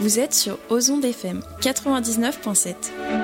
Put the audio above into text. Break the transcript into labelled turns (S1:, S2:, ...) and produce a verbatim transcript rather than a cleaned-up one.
S1: Vous êtes sur Ozon F M quatre-vingt-dix-neuf virgule sept.